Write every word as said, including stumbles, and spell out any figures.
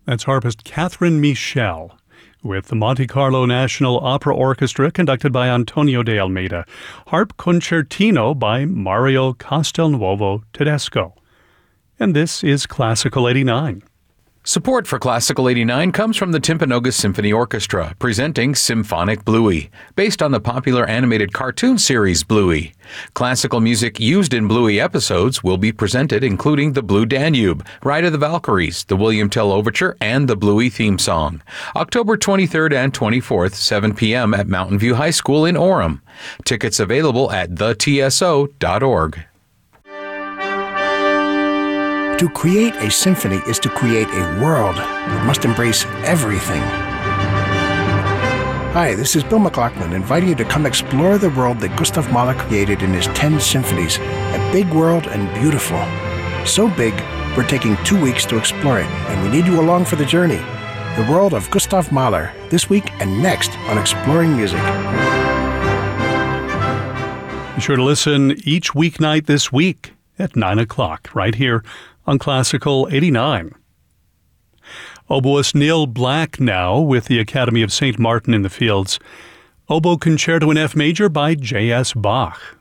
That's harpist Catherine Michel with the Monte Carlo National Opera Orchestra conducted by Antonio de Almeida. Harp Concertino by Mario Castelnuovo Tedesco. And this is Classical eighty-nine. Support for Classical eighty-nine comes from the Timpanogos Symphony Orchestra, presenting Symphonic Bluey, based on the popular animated cartoon series Bluey. Classical music used in Bluey episodes will be presented, including the Blue Danube, Ride of the Valkyries, the William Tell Overture, and the Bluey theme song. October twenty-third and twenty-fourth, seven p.m. at Mountain View High School in Orem. Tickets available at the t s o dot org. To create a symphony is to create a world that must embrace everything. Hi, this is Bill McLaughlin inviting you to come explore the world that Gustav Mahler created in his ten symphonies. A big world and beautiful. So big, we're taking two weeks to explore it, and we need you along for the journey. The world of Gustav Mahler, this week and next on Exploring Music. Be sure to listen each weeknight this week at nine o'clock, right here on Classical eighty-nine. Oboist Neil Black now with the Academy of Saint Martin in the Fields. Oboe Concerto in F Major by J S Bach.